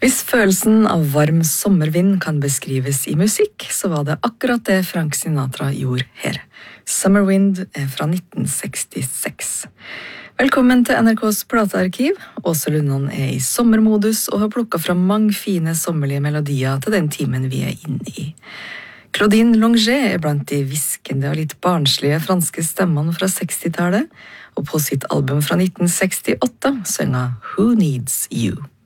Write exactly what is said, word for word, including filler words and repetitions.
Hvis følelsen av varm sommervind kan beskrives i musikk, så var det akkurat det Frank Sinatra gjorde her. Summer Wind er fra nitten sekstiseks. Velkommen til N R K's platearkiv. Åse Lundan er i sommermodus og har plukket fram mange fine sommerlige melodier til den timen vi er inne i. Claudine Longet er blant de viskende og litt barnslige franske stemmene fra sekstitallet, og på sitt album fra nitten sekstiåtte synger Who Needs You?